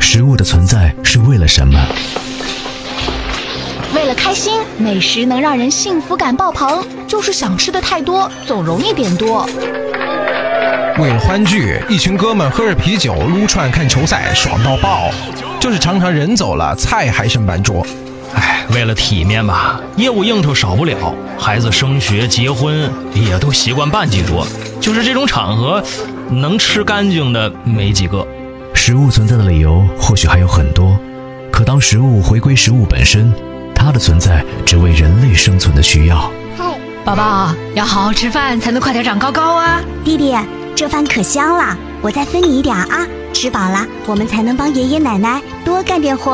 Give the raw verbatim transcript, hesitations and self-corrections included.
食物的存在是为了什么？ 为了开心，美食能让人幸福感爆棚，就是想吃的太多，总容易点多。 为了欢聚，一群哥们喝着啤酒撸串看球赛，爽到爆，就是常常人走了，菜还剩半桌。 哎，为了体面吧，业务应酬少不了，孩子升学结婚也都习惯办几桌，就是这种场合能吃干净的没几个。 食物存在的理由或许还有很多，可当食物回归食物本身，它的存在只为人类生存的需要。 宝宝要好好吃饭，才能快点长高高啊！ 弟弟，这饭可香了，我再分你一点啊！吃饱了，我们才能帮爷爷奶奶多干点活。